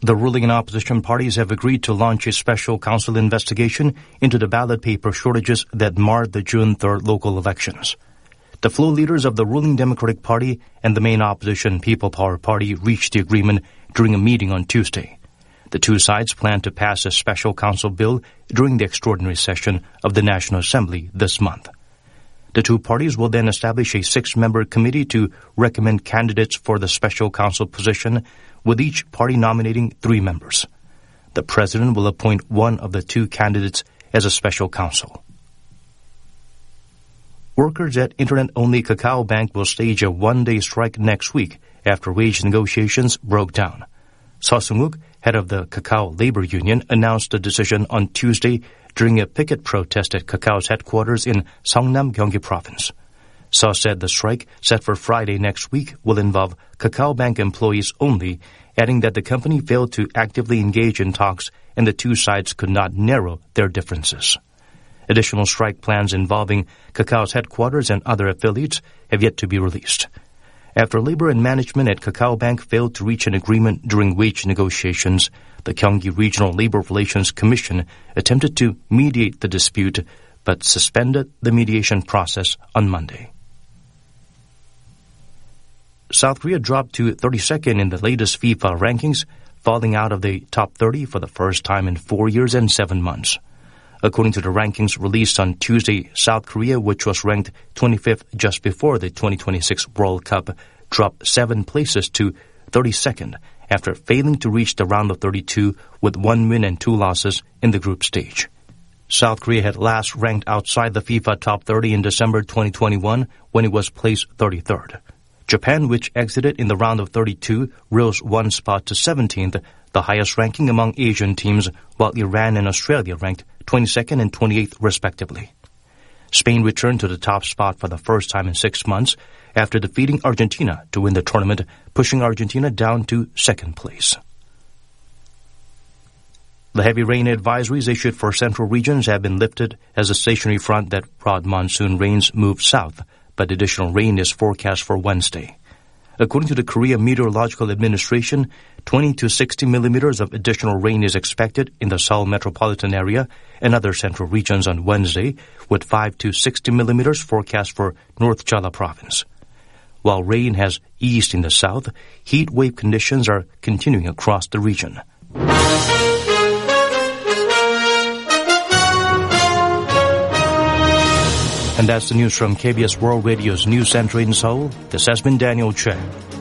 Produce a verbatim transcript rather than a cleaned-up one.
The ruling and opposition parties have agreed to launch a special council investigation into the ballot paper shortages that marred the June third local elections. The floor leaders of the ruling Democratic Party and the main opposition People Power Party reached the agreement during a meeting on Tuesday. The two sides plan to pass a special council bill during the extraordinary session of the National Assembly this month. The two parties will then establish a six-member committee to recommend candidates for the special counsel position, with each party nominating three members. The president will appoint one of the two candidates as a special counsel. Workers at Internet-only Kakao Bank will stage a one-day strike next week after wage negotiations broke down. Seo Seung-wook, head of the Kakao Labor Union, announced the decision on Tuesday during a picket protest at Kakao's headquarters in Seongnam, Gyeonggi Province. Seo said the strike, set for Friday next week, will involve Kakao Bank employees only, adding that the company failed to actively engage in talks and the two sides could not narrow their differences. Additional strike plans involving Kakao's headquarters and other affiliates have yet to be released. After labor and management at Kakao Bank failed to reach an agreement during wage negotiations, the Gyeonggi Regional Labor Relations Commission attempted to mediate the dispute but suspended the mediation process on Monday. South Korea dropped to thirty-second in the latest FIFA rankings, falling out of the top thirty for the first time in four years and seven months. According to the rankings released on Tuesday, South Korea, which was ranked twenty-fifth just before the twenty twenty-six World Cup, dropped seven places to thirty-second after failing to reach the round of thirty-two with one win and two losses in the group stage. South Korea had last ranked outside the FIFA top thirty in December twenty twenty-one when it was placed thirty-third. Japan, which exited in the round of thirty-two, rose one spot to seventeenth, the highest ranking among Asian teams, while Iran and Australia ranked twenty-second and twenty-eighth respectively. Spain returned to the top spot for the first time in six months after defeating Argentina to win the tournament, pushing Argentina down to second place. The heavy rain advisories issued for central regions have been lifted as a stationary front that brought monsoon rains moved south, but additional rain is forecast for Wednesday. According to the Korea Meteorological Administration, twenty to sixty millimeters of additional rain is expected in the Seoul metropolitan area and other central regions on Wednesday, with five to sixty millimeters forecast for North Jeolla province. While rain has eased in the south, heat wave conditions are continuing across the region. And that's the news from K B S World Radio's News Center in Seoul. This has been Daniel Che.